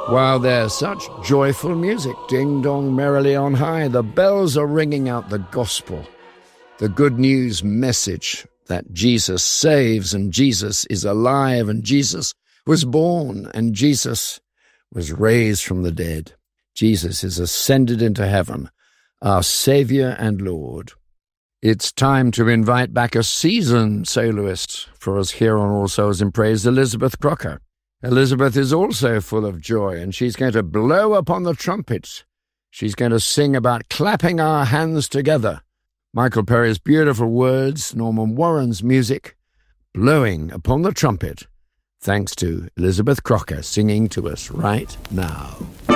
While there's such joyful music, ding-dong merrily on high, the bells are ringing out the gospel, the good news message that Jesus saves and Jesus is alive and Jesus was born and Jesus was raised from the dead. Jesus is ascended into heaven, our Saviour and Lord. It's time to invite back a seasoned soloist for us here on All Souls in Praise, Elizabeth Crocker. Elizabeth is also full of joy, and she's going to blow upon the trumpets. She's going to sing about clapping our hands together. Michael Perry's beautiful words, Norman Warren's music, blowing upon the trumpet, thanks to Elizabeth Crocker singing to us right now.